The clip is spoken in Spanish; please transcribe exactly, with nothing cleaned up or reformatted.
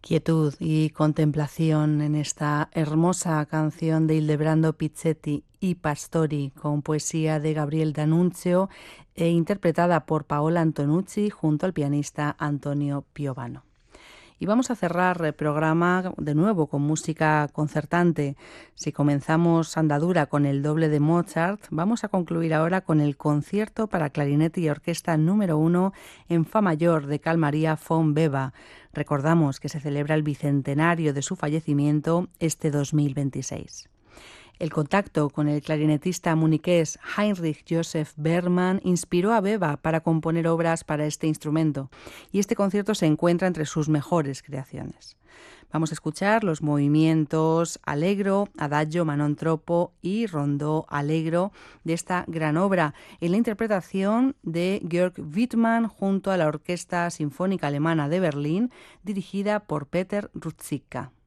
Quietud y contemplación en esta hermosa canción de Ildebrando Pizzetti y Pastori, con poesía de Gabriel D'Annunzio e interpretada por Paola Antonucci junto al pianista Antonio Piovano. Y vamos a cerrar el programa de nuevo con música concertante. Si comenzamos andadura con el doble de Mozart, vamos a concluir ahora con el concierto para clarinete y orquesta número uno en Fa mayor de Carl Maria von Weber. Recordamos que se celebra el bicentenario de su fallecimiento este dos mil veintiséis. El contacto con el clarinetista muniqués Heinrich Joseph Bergmann inspiró a Weber para componer obras para este instrumento, y este concierto se encuentra entre sus mejores creaciones. Vamos a escuchar los movimientos Allegro, Adagio, Manon Troppo y Rondó Allegro de esta gran obra, en la interpretación de Georg Wittmann junto a la Orquesta Sinfónica Alemana de Berlín, dirigida por Peter Ruzicka.